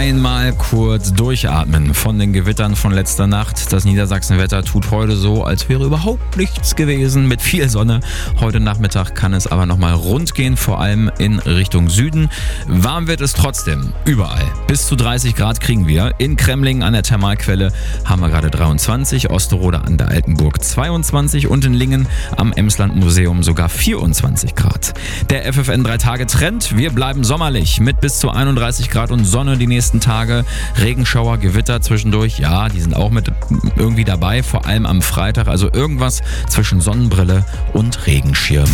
Einmal kurz durchatmen von den Gewittern von letzter Nacht. Das Niedersachsenwetter tut heute so, als wäre überhaupt nichts gewesen mit viel Sonne. Heute Nachmittag kann es aber nochmal rund gehen, vor allem in Richtung Süden. Warm wird es trotzdem, überall. Bis zu 30 Grad kriegen wir. In Kremlingen an der Thermalquelle haben wir gerade 23, Osterode an der Altenburg 22 und in Lingen am Emsland-Museum sogar 24 Grad. Der FFN 3-Tage-Trend, wir bleiben sommerlich mit bis zu 31 Grad und Sonne die nächsten Tage. Regenschauer, Gewitter zwischendurch, ja, die sind auch mit irgendwie dabei, vor allem am Freitag. Also irgendwas zwischen Sonnenbrille und Regenschirm.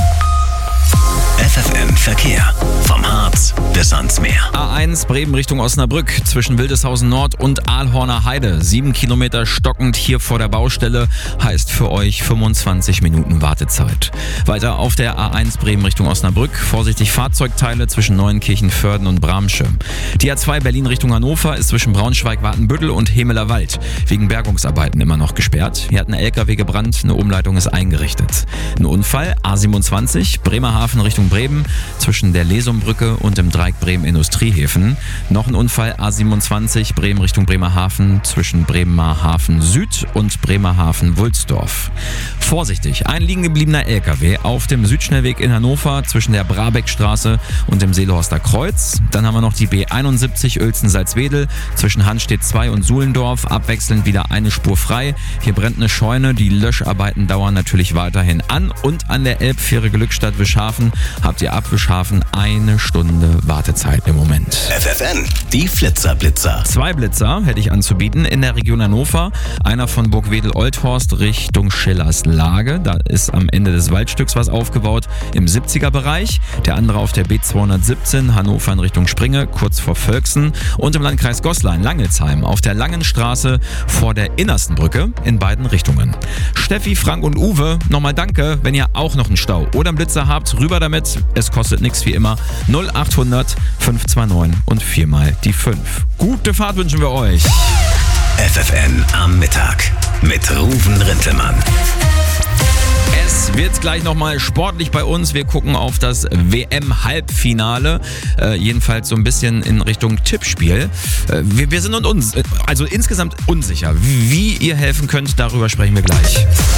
FFN Verkehr. Vom Harz bis ans Meer. A1 Bremen Richtung Osnabrück zwischen Wildeshausen Nord und Aalhorner Heide. 7 Kilometer stockend hier vor der Baustelle, heißt für euch 25 Minuten Wartezeit. Weiter auf der A1 Bremen Richtung Osnabrück. Vorsichtig Fahrzeugteile zwischen Neuenkirchen-Vörden und Bramsche. Die A2 Berlin Richtung Hannover ist zwischen Braunschweig-Watenbüttel und Hemeler Wald wegen Bergungsarbeiten immer noch gesperrt. Hier hat ein LKW gebrannt, eine Umleitung ist eingerichtet. Ein Unfall, A27 Bremerhaven Richtung Bremen zwischen der Lesumbrücke und dem Dreieck Bremen Industriehäfen. Noch ein Unfall A27 Bremen Richtung Bremerhaven zwischen Bremerhaven Süd und Bremerhaven Wulsdorf. Vorsichtig, ein liegen gebliebener LKW auf dem Südschnellweg in Hannover zwischen der Brabeckstraße und dem Seelhorster Kreuz. Dann haben wir noch die B71 Uelzen-Salzwedel zwischen Hanstedt 2 und Suhlendorf. Abwechselnd wieder eine Spur frei. Hier brennt eine Scheune. Die Löscharbeiten dauern natürlich weiterhin an. Und an der Elbfähre Glückstadt-Wischhafen habt ihr ab Wischhafen 1 Stunde Wartezeit im Moment. FFN, die Flitzer-Blitzer. 2 Blitzer hätte ich anzubieten in der Region Hannover. Einer von Burgwedel-Olthorst Richtung Schillers Lage. Da ist am Ende des Waldstücks was aufgebaut im 70er-Bereich. Der andere auf der B217 Hannover in Richtung Springe, kurz vor Völksen. Und im Landkreis Goslar-Langelsheim auf der Langen Straße vor der Innersten Brücke in beiden Richtungen. Steffi, Frank und Uwe, nochmal danke, wenn ihr auch noch einen Stau oder einen Blitzer habt, rüber damit. Es kostet nichts wie immer. 0800 529 und 4 mal die 5. Gute Fahrt wünschen wir euch. FFN am Mittag mit Ruven Rintelmann. Es wird gleich nochmal sportlich bei uns. Wir gucken auf das WM-Halbfinale. Jedenfalls so ein bisschen in Richtung Tippspiel. Wir sind uns also insgesamt unsicher. Wie ihr helfen könnt, darüber sprechen wir gleich.